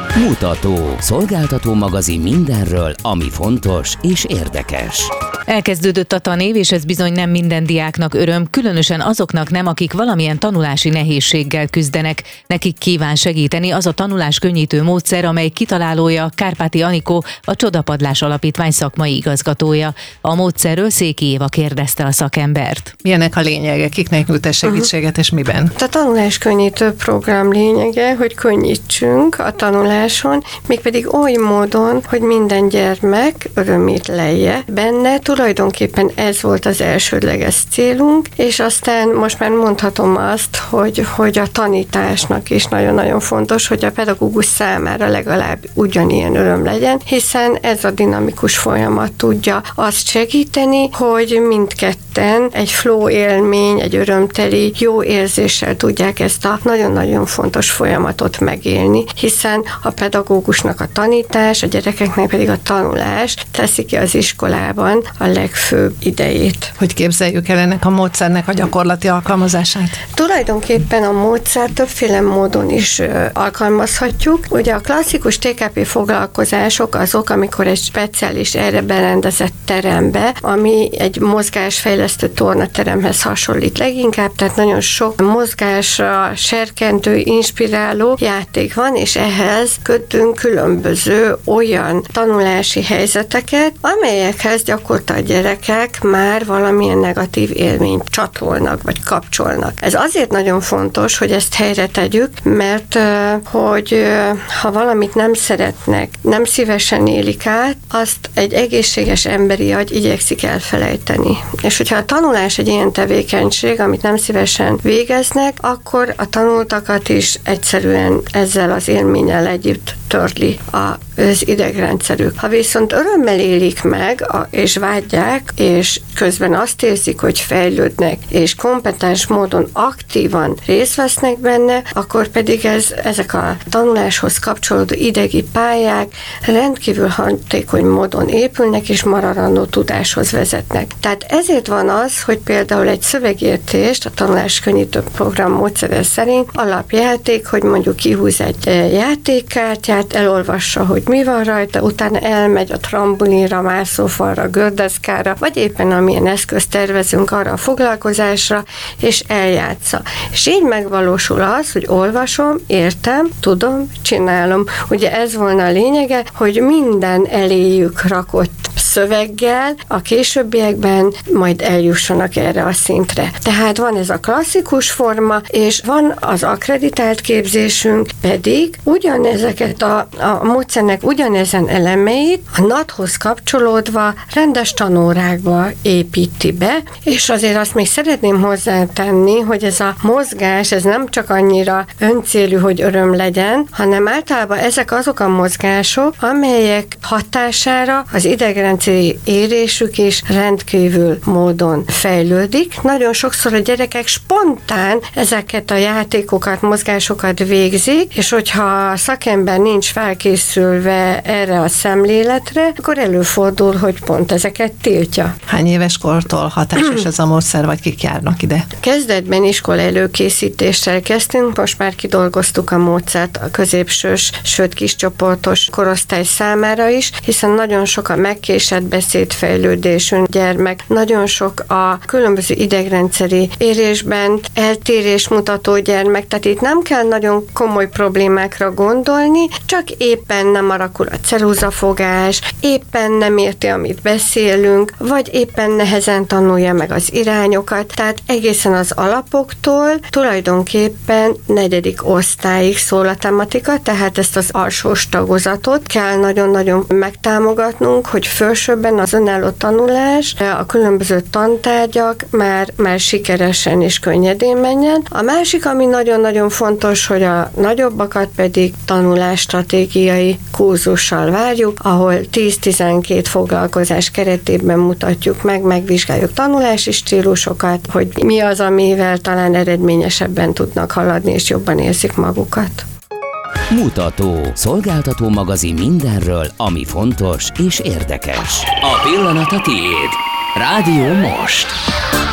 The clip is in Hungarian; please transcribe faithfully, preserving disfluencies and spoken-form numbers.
Mutató. Szolgáltató magazin mindenről, ami fontos és érdekes. Elkezdődött a tanév, és ez bizony nem minden diáknak öröm, különösen azoknak nem, akik valamilyen tanulási nehézséggel küzdenek. Nekik kíván segíteni az a tanulás könnyítő módszer, amely kitalálója Kárpáti Anikó, a Csodapadlás Alapítvány szakmai igazgatója. A módszerről Széki Éva kérdezte a szakembert. Milyenek a lényege, kiknek nyújt a segítséget, és miben? A tanulás könnyítő program lényege, hogy könnyítsünk a tanuláson, mégpedig oly módon, hogy minden gyermek örömét lelje benne. Tulajdonképpen ez volt az elsődleges célunk, és aztán most már mondhatom azt, hogy, hogy a tanításnak is nagyon-nagyon fontos, hogy a pedagógus számára legalább ugyanilyen öröm legyen, hiszen ez a dinamikus folyamat tudja azt segíteni, hogy mindketten egy flow élmény, egy örömteli, jó érzéssel tudják ezt a nagyon-nagyon fontos folyamatot megélni, hiszen a pedagógusnak a tanítás, a gyerekeknek pedig a tanulás teszi ki az iskolában a legfőbb idejét. Hogy képzeljük el ennek a módszernek a gyakorlati alkalmazását? Tulajdonképpen a módszer többféle módon is ö, alkalmazhatjuk. Ugye a klasszikus té ká pé foglalkozások azok, amikor egy speciális erre berendezett terembe, ami egy mozgásfejlesztő tornateremhez hasonlít leginkább, tehát nagyon sok mozgásra serkentő, inspiráló játék van, és ehhez kötünk különböző olyan tanulási helyzeteket, amelyekhez gyakorta a gyerekek már valamilyen negatív élményt csatolnak, vagy kapcsolnak. Ez azért nagyon fontos, hogy ezt helyre tegyük, mert hogy ha valamit nem szeretnek, nem szívesen élik át, azt egy egészséges emberi agy igyekszik elfelejteni. És hogyha a tanulás egy ilyen tevékenység, amit nem szívesen végeznek, akkor a tanultakat is egyszerűen ezzel az élménnyel együtt törli az idegrendszerük. Ha viszont örömmel élik meg, és vágyják, és közben azt érzik, hogy fejlődnek, és kompetens módon aktívan részt vesznek benne, akkor pedig ez, ezek a tanuláshoz kapcsolódó idegi pályák rendkívül hatékony módon épülnek, és maradandó tudáshoz vezetnek. Tehát ezért van az, hogy például egy szövegértést a tanulás könnyítő program módszere szerint alapjáték, hogy mondjuk kihúz egy játékkártyát, elolvassa, hogy mi van rajta, utána elmegy a trambulinra, mászófalra, gördeszkára, vagy éppen amilyen eszközt tervezünk arra a foglalkozásra, és eljátsza. És így megvalósul az, hogy olvasom, értem, tudom, csinálom. Ugye ez volna a lényege, hogy minden eléjük rakott szöveggel a későbbiekben majd eljussanak erre a szintre. Tehát van ez a klasszikus forma, és van az akkreditált képzésünk, pedig ugyanezeket a, a módszernek ugyanezen elemeit a en á té-hoz kapcsolódva rendes tanórákba építi be, és azért azt még szeretném hozzátenni, hogy ez a mozgás, ez nem csak annyira öncélű, hogy öröm legyen, hanem általában ezek azok a mozgások, amelyek hatására az idegrendszeri érésük is rendkívül módon fejlődik. Nagyon sokszor a gyerekek spontán ezeket a játékokat, mozgásokat végzik, és hogyha a szakember nincs felkészülve erre a szemléletre, akkor előfordul, hogy pont ezeket tiltja. Hány éves kortól hatásos ez a módszer, vagy kik járnak ide? Kezdetben iskola előkészítéssel kezdtünk, most már kidolgoztuk a módszert a középsős, sőt kiscsoportos korosztály számára is, hiszen nagyon sok a megkésett beszédfejlődésű gyermek, nagyon sok a különböző idegrendszeri érésben eltérés mutató gyermek, tehát itt nem kell nagyon komoly problémákra gondolni, csak éppen nem alakul a ceruzafogás, éppen nem érti, amit beszélünk, vagy éppen nehezen tanulja meg az irányokat, tehát egészen az alapoktól tulajdonképpen negyedik osztályig szól a tematika, tehát ezt az alsós tagozatot kell nagyon-nagyon megtámogatnunk, hogy felsőbben az önálló tanulás, a különböző tantárgyak már, már sikeresen és könnyedén menjen. A másik, ami nagyon-nagyon fontos, hogy a nagyobbakat pedig tanulásstratégiai kurzussal várjuk, ahol tíz-tizenkét foglalkozás keretében mutatjuk meg, megvizsgáljuk tanulási stílusokat, hogy mi az, amivel talán eredményesebben tudnak haladni, és jobban érzik magukat. Mutató. Szolgáltató magazin mindenről, ami fontos és érdekes. A pillanat a tiéd. Rádió Most.